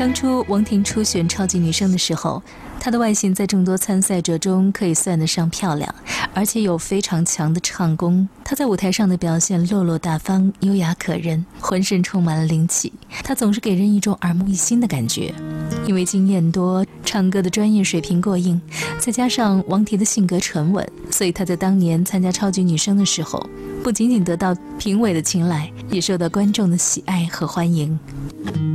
当初王婷初选超级女声的时候，她的外形在众多参赛者中可以算得上漂亮，而且有非常强的唱功。她在舞台上的表现落落大方、优雅可人，浑身充满了灵气。她总是给人一种耳目一新的感觉。因为经验多，唱歌的专业水平过硬，再加上王婷的性格沉稳，所以她在当年参加超级女声的时候，不仅仅得到评委的青睐，也受到观众的喜爱和欢迎。